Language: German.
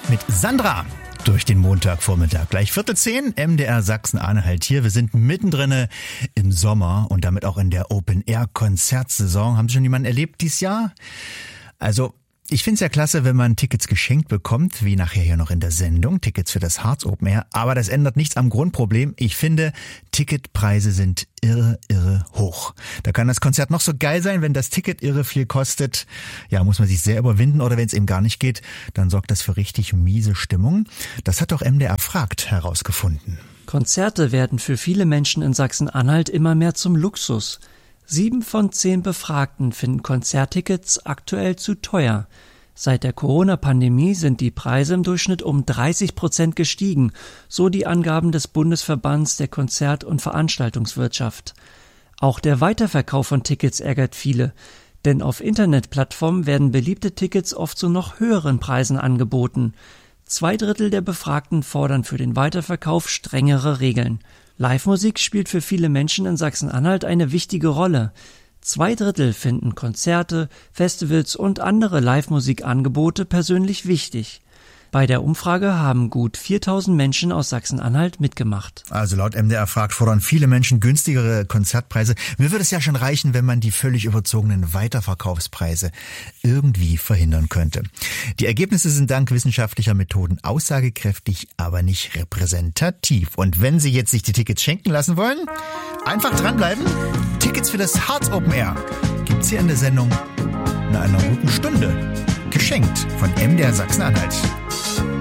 mit Sandra durch den Montagvormittag. Gleich 9:45, MDR Sachsen-Anhalt hier. Wir sind mittendrin im Sommer und damit auch in der Open-Air-Konzertsaison. Haben Sie schon jemanden erlebt dieses Jahr? Also, ich finde es ja klasse, wenn man Tickets geschenkt bekommt, wie nachher hier noch in der Sendung, Tickets für das Harz Open Air. Aber das ändert nichts am Grundproblem. Ich finde, Ticketpreise sind irre hoch. Da kann das Konzert noch so geil sein, wenn das Ticket irre viel kostet. Ja, muss man sich sehr überwinden, oder wenn es eben gar nicht geht, dann sorgt das für richtig miese Stimmung. Das hat doch MDR fragt herausgefunden. Konzerte werden für viele Menschen in Sachsen-Anhalt immer mehr zum Luxus. 7 von 10 Befragten finden Konzerttickets aktuell zu teuer. Seit der Corona-Pandemie sind die Preise im Durchschnitt um 30% gestiegen, so die Angaben des Bundesverbands der Konzert- und Veranstaltungswirtschaft. Auch der Weiterverkauf von Tickets ärgert viele, denn auf Internetplattformen werden beliebte Tickets oft zu noch höheren Preisen angeboten. 2/3 der Befragten fordern für den Weiterverkauf strengere Regeln. Live-Musik spielt für viele Menschen in Sachsen-Anhalt eine wichtige Rolle. 2/3 finden Konzerte, Festivals und andere Live-Musikangebote persönlich wichtig. Bei der Umfrage haben gut 4.000 Menschen aus Sachsen-Anhalt mitgemacht. Also laut MDR fragt fordern viele Menschen günstigere Konzertpreise. Mir würde es ja schon reichen, wenn man die völlig überzogenen Weiterverkaufspreise irgendwie verhindern könnte. Die Ergebnisse sind dank wissenschaftlicher Methoden aussagekräftig, aber nicht repräsentativ. Und wenn Sie jetzt sich die Tickets schenken lassen wollen, einfach dranbleiben. Tickets für das Harz Open Air gibt's hier in der Sendung in einer guten Stunde. Geschenkt von MDR Sachsen-Anhalt.